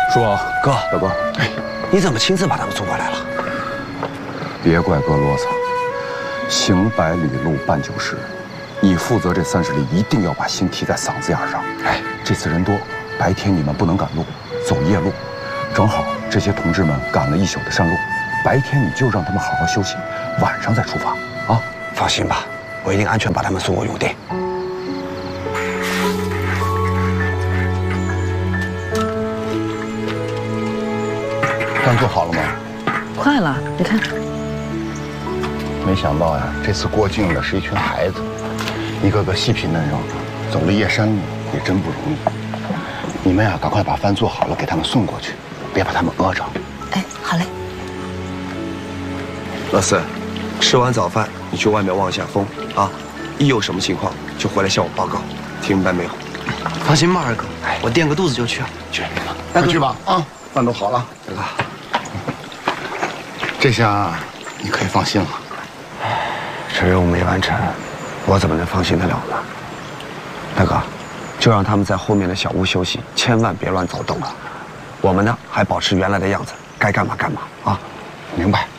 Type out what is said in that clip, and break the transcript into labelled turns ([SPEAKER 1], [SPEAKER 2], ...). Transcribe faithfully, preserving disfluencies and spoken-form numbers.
[SPEAKER 1] 叔
[SPEAKER 2] 哥，
[SPEAKER 1] 大哥，
[SPEAKER 2] 哎，你怎么亲自把他们送过来了？
[SPEAKER 1] 别怪哥啰嗦，行百里路半九十，你负责这三十里，一定要把心提在嗓子眼上。哎，这次人多，白天你们不能赶路，走夜路，正好这些同志们赶了一宿的山路，白天你就让他们好好休息，晚上再出发啊！
[SPEAKER 2] 放心吧，我一定安全把他们送过永定。
[SPEAKER 3] 饭做好了吗？
[SPEAKER 4] 快了，你看。
[SPEAKER 3] 没想到呀，这次过境的是一群孩子，一个个细皮嫩肉的，走了夜山路也真不容易。你们呀，赶快把饭做好了，给他们送过去，别把他们饿着。
[SPEAKER 4] 哎，好嘞。
[SPEAKER 5] 老四，吃完早饭你去外面望一下风啊，一有什么情况就回来向我报告，听明白没有？
[SPEAKER 6] 放心吧，二哥，我垫个肚子就去啊。
[SPEAKER 3] 去，快去吧啊！饭都好了，大哥。这下你可以放心了。
[SPEAKER 2] 这任务没完成，我怎么能放心得了呢？大哥，就让他们在后面的小屋休息，千万别乱走动了。我们呢，还保持原来的样子，该干嘛干嘛啊！
[SPEAKER 3] 明白。